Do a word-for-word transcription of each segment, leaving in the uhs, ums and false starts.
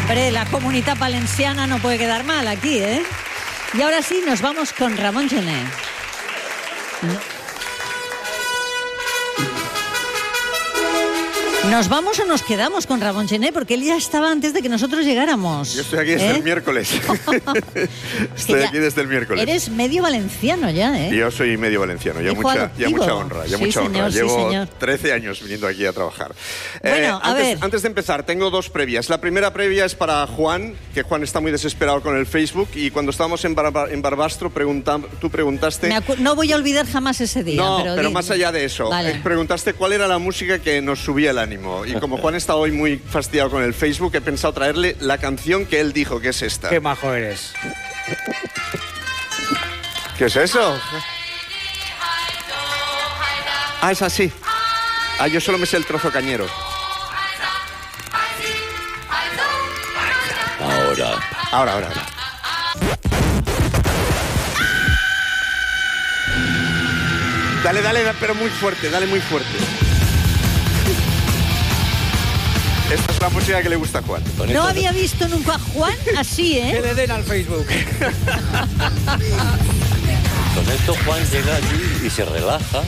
Hombre, la Comunitat Valenciana no puede quedar mal aquí, ¿eh? Y ahora sí, nos vamos con Ramón Gené. ¿Nos vamos o nos quedamos con Ramón Gené? Porque él ya estaba antes de que nosotros llegáramos. Yo estoy aquí desde ¿eh? el miércoles. Estoy aquí desde el miércoles. Eres medio valenciano ya, ¿eh? Yo soy medio valenciano, ya mucha, ya mucha honra, ya sí, mucha señor, honra. sí, Llevo señor. trece años viniendo aquí a trabajar. Bueno, eh, a antes, ver. antes de empezar, tengo dos previas. La primera previa es para Juan, que Juan está muy desesperado con el Facebook, y cuando estábamos en, Bar en Barbastro, pregunta tú preguntaste... Me no voy a olvidar jamás ese día. No, pero, pero di... más allá de eso, vale. eh, preguntaste cuál era la música que nos subía el ánimo. Y como Juan está hoy muy fastidiado con el Facebook, he pensado traerle la canción que él dijo, que es esta. Qué majo eres. ¿Qué es eso? Ah, es así. Ah, yo solo me sé el trozo cañero. Ahora. Ahora, ahora, ahora. Dale, dale, pero muy fuerte, dale muy fuerte. Esta es la música que le gusta a Juan. No había visto nunca a Juan así, ¿eh? Que le den al Facebook. Con esto Juan llega allí y se relaja.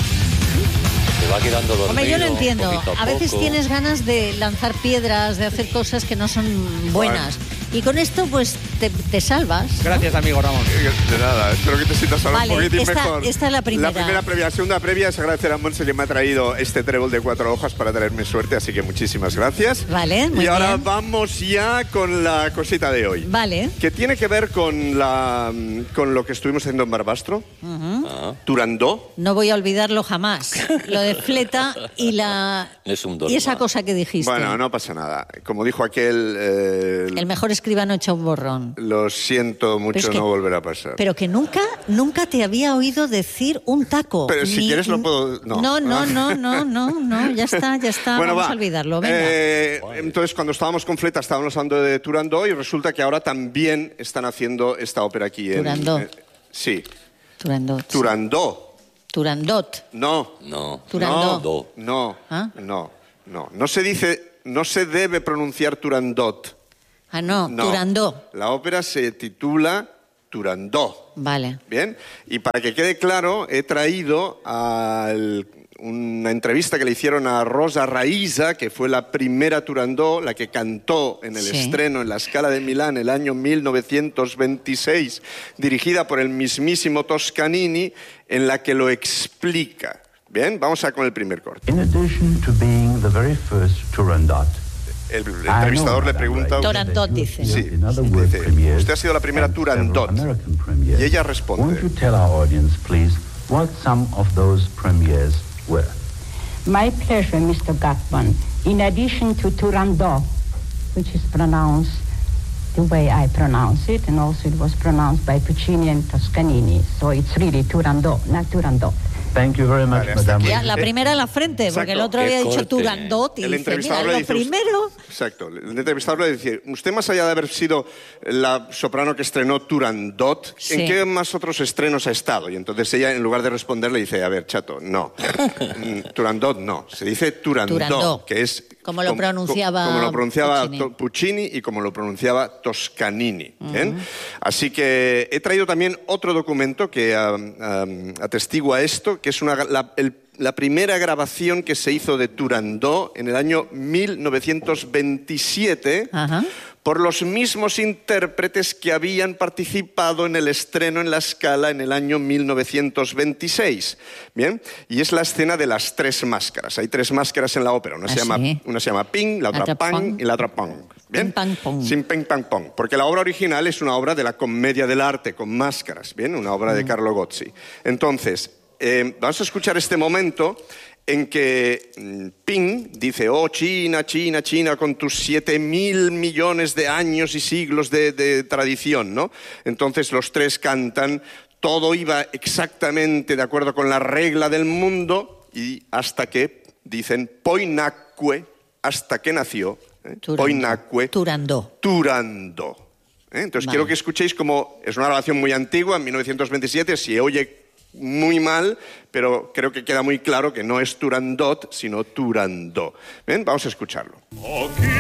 Se va quedando dormido. Hombre, yo lo entiendo. poquito a A veces poco. tienes ganas de lanzar piedras, de hacer cosas que no son buenas. Y con esto, pues, te, te salvas. Gracias, amigo Ramón. De nada, espero que te sientas ahora Vale, un poquitín esta- mejor. esta es la primera. La primera previa. La segunda previa es agradecer a Monse que me ha traído este trébol de cuatro hojas para traerme suerte, así que muchísimas gracias. Vale, muy Y ahora bien. vamos ya con la cosita de hoy. Vale. Que tiene que ver con, la, con lo que estuvimos haciendo en Barbastro. Ah, Turandó. No voy a olvidarlo jamás. Lo de Fleta y la es un y esa dorma. cosa que dijiste. Bueno, no pasa nada. Como dijo aquel, eh, El mejor escribano echa un borrón. lo siento mucho, Pero es que- no volverá a pasar. Pero que nunca, nunca te había oído decir un taco. Pero si quieres lo puedo- no. No, no, no, no, no, no, ya está, ya está, Bueno, vamos va. a olvidarlo, venga. Eh, entonces, cuando estábamos con Fleta, estábamos hablando de Turandot y resulta que ahora también están haciendo esta ópera aquí. En, Turandot. eh, sí, Turandot. Turandot. Turandot. No. No. Turandot. No. No, ¿Ah? no, no. No se dice, no se debe pronunciar Turandot. Ah, no, No. Turandot. La ópera se titula Turandot. Vale. Bien, y para que quede claro, he traído al- una entrevista que le hicieron a Rosa Raisa, que fue la primera Turandot, la que cantó en el Sí. estreno en la Scala de Milán el año mil novecientos veintiséis, dirigida por el mismísimo Toscanini, en la que lo explica. Bien, vamos a con el primer corte. In addition to being the very first Turandot, El, el entrevistador le pregunta... Turandot dice. Sí, in other world dice, premieres usted ha sido la primera and Turandot. several American premieres. Y ella responde. Won't you tell our audience, please, what some of those premieres were? My pleasure, Mister Gutman. In addition to Turandot, which is pronounced the way I pronounce it, and also it was pronounced by Puccini and Toscanini, so it's really Turandot, not Turandot. Thank you very much, Vale, hasta Madame. aquí. Ya, la primera en la frente, porque el Exacto. otro Qué había dicho corte. Turandot y El dice, entrevistador mira, le lo dice, primero... Exacto. El entrevistador le dice, usted más allá de haber sido la soprano que estrenó Turandot, Sí. ¿en qué más otros estrenos ha estado? Y entonces ella, en lugar de responder, le dice, a ver, chato, no. Mm, Turandot no. Se dice Turandot, Turandot. que es... Como lo com- pronunciaba Como lo pronunciaba Puccini. To- Puccini y como lo pronunciaba Toscanini. ¿bien? Así que he traído también otro documento que um, um, atestigua esto, que es una, la, el- la primera grabación que se hizo de Turandot en el año mil novecientos veintisiete Ajá. por los mismos intérpretes que habían participado en el estreno en la Scala en el año mil novecientos veintiséis. Bien, y es la escena de las tres máscaras. Hay tres máscaras en la ópera. Una, Ah, se, llama, sí. una se llama Ping, la otra otra Pang Pong. y la otra Pong. ¿Bien? Ping, pang, pong. Sin ping, pang, pong. Porque la obra original es una obra de la Commedia del Arte, con máscaras. Bien, una obra Mm. de Carlo Gozzi. Entonces, eh, vamos a escuchar este momento en que mm, Ping dice, oh China, China, China, con tus siete mil millones de años y siglos de, de tradición, ¿no? Entonces los tres cantan, todo iba exactamente de acuerdo con la regla del mundo y hasta que dicen, poi nacque, hasta que nació, ¿eh? Turandot. Poi nacque, Turandot. Turandot. ¿eh? Entonces Vale. quiero que escuchéis como es una grabación muy antigua, en mil novecientos veintisiete, se oye muy mal, pero creo que queda muy claro que no es Turandot, sino Turandot. ¿Bien? Vamos a escucharlo. Aquí